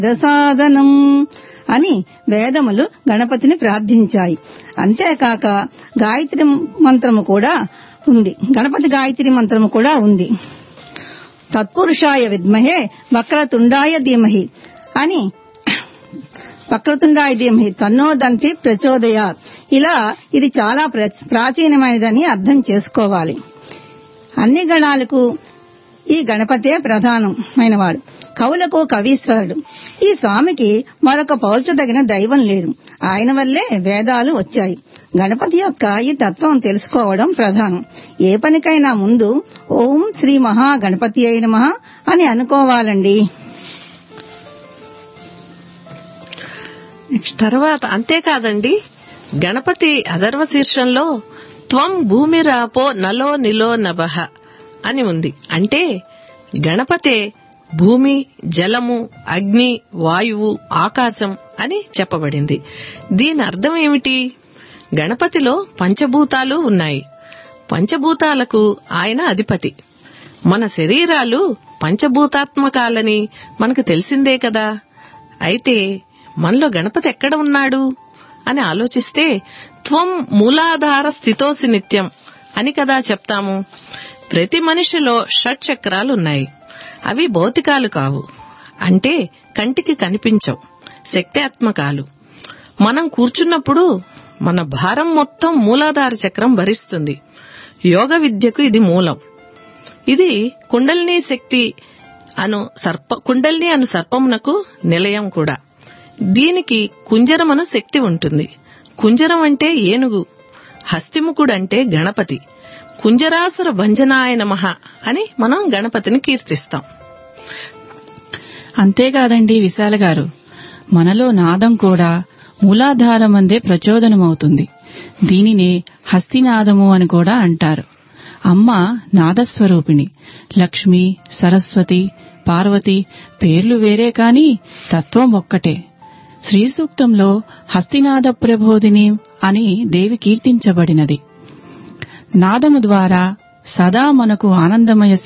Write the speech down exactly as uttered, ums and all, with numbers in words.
సాధనం అని వేదములు గణపతిని ప్రార్థించాయి. అంతేకాక గాయత్రి మంత్రము కూడా ఉంది. గణపతి గాయత్రి మంత్రము కూడా ఉంది. తత్పురుషాయ విద్మహే వక్రతుండాయ ధీమహి అని వక్రతుండాయ ధీమహి తన్నోదంతి ప్రచోదయాత్. ఇలా ఇది చాలా ప్రాచీనమైనదని అర్థం చేసుకోవాలి. అన్ని గణాలకు ఈ గణపతే ప్రధానమైనవాడు. కవులకు కవీశ్వరుడు. ఈ స్వామికి మరొక పోల్చదగిన దైవం లేదు. ఆయన వల్లే వేదాలు వచ్చాయి. గణపతి యొక్క ఈ తత్వం తెలుసుకోవడం ప్రధానం. ఏ పనికైనా ముందు ఓం శ్రీ మహా గణపతి అయిన మహా అని అనుకోవాలండి. తర్వాత అంతేకాదండి, గణపతి అథర్వ శీర్షంలో త్వం భూమిరాపో నలో నిలో నభః అని ఉంది. అంటే గణపతే భూమి, జలము, అగ్ని, వాయువు, ఆకాశం అని చెప్పబడింది. దీని అర్థం ఏమిటి? గణపతిలో పంచభూతాలు ఉన్నాయి. పంచభూతాలకు ఆయన అధిపతి. మన శరీరాలు పంచభూతాత్మకాలని మనకు తెలిసిందే కదా. అయితే మనలో గణపతి ఎక్కడ ఉన్నాడు అని ఆలోచిస్తే త్వం మూలాధార స్థితోసి నిత్యం అని కదా చెప్తాము. ప్రతి మనిషిలో షట్ చక్రాలున్నాయి. అవి భౌతికాలు కావు, అంటే కంటికి కనిపించవు, శక్త్యాత్మకాలు. మనం కూర్చున్నప్పుడు మన భారం మొత్తం మూలాధార చక్రం భరిస్తుంది. యోగ విద్యకు ఇది మూలం. ఇది కుండలిని శక్తి అను సర్ప కుండలిని అను సర్పమునకు నిలయం కూడా. దీనికి కుంజరమను శక్తి ఉంటుంది. కుంజరం అంటే ఏనుగు, హస్తిముఖుడంటే గణపతి. కుంజరాసుర భంజనాయ నమః అని మనం గణపతిని కీర్తిస్తాం. అంతేకాదండి విశాల గారు, మనలో నాదం కూడా మూలాధారమందే ప్రచోదనమవుతుంది. దీనినే హస్తినాదము అని కూడా అంటారు. అమ్మ నాదస్వరూపిణి. లక్ష్మి, సరస్వతి, పార్వతి పేర్లు వేరే కాని తత్వం ఒక్కటే. శ్రీ సూక్తంలో హస్తినాద ప్రబోధిని అని దేవి కీర్తించబడినది. నాదము ద్వారా సదా మనకు ఆనందమయ